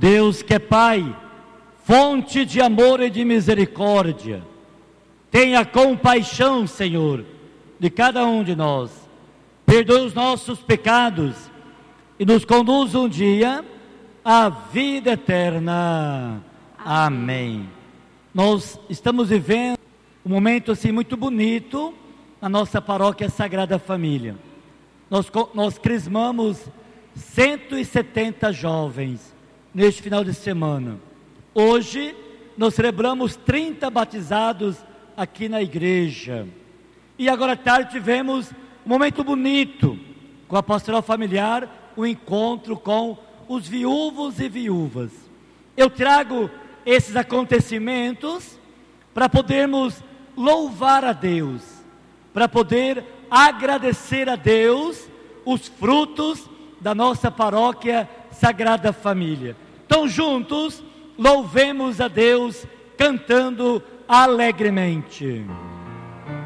Deus que é Pai, fonte de amor e de misericórdia, tenha compaixão, Senhor, de cada um de nós, perdoe os nossos pecados e nos conduz um dia à vida eterna. Amém. Nós estamos vivendo um momento assim muito bonito na nossa paróquia Sagrada Família. Nós crismamos 170 jovens neste final de semana. Hoje nós celebramos 30 batizados aqui na igreja. E agora à tarde tivemos um momento bonito com a pastoral familiar, o encontro com os viúvos e viúvas. Eu trago esses acontecimentos para podermos louvar a Deus, para poder agradecer a Deus os frutos da nossa paróquia Sagrada Família. Então juntos louvemos a Deus cantando alegremente.